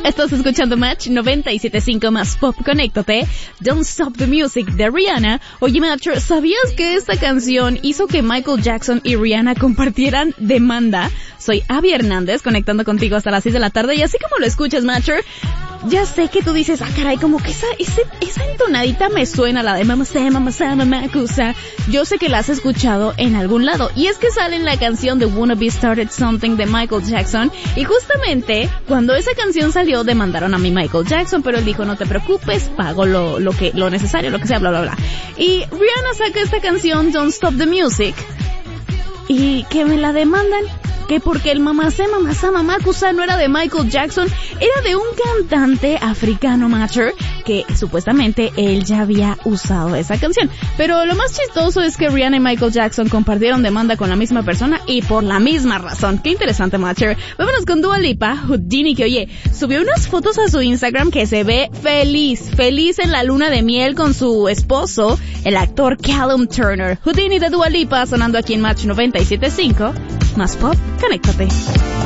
Estás escuchando Match 97.5 más Pop. Conéctate. Don't Stop the Music de Rihanna. Oye, Match, ¿sabías que esta canción hizo que Michael Jackson y Rihanna compartieran demanda? Soy Abby Hernández, conectando contigo hasta las 6 de la tarde. Y así como lo escuchas, Matcher, ya sé que tú dices, caray, como que esa entonadita me suena, la de mamá acusa. Yo sé que la has escuchado en algún lado. Y es que sale en la canción de Wanna Be Started Something de Michael Jackson. Y justamente cuando esa canción salió, demandaron a mi Michael Jackson, pero él dijo, no te preocupes, pago lo necesario, lo que sea, bla, bla, bla. Y Rihanna saca esta canción, Don't Stop the Music, y que me la demandan, que porque el mamá acusa no era de Michael Jackson, era de un cantante africano, Matcher, que supuestamente él ya había usado esa canción. Pero lo más chistoso es que Rihanna y Michael Jackson compartieron demanda con la misma persona y por la misma razón. Qué interesante, Matcher. Vámonos con Dua Lipa, Houdini, que oye, subió unas fotos a su Instagram que se ve feliz en la luna de miel con su esposo, el actor Callum Turner. Houdini de Dua Lipa sonando aquí en Match 97.5 más Pop. Conéctate.